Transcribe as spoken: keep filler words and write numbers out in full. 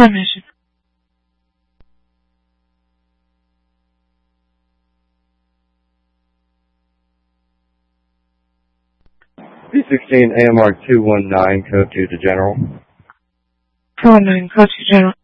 my mission. B sixteen A M R two one nine, code two to General. two one nine, code to General.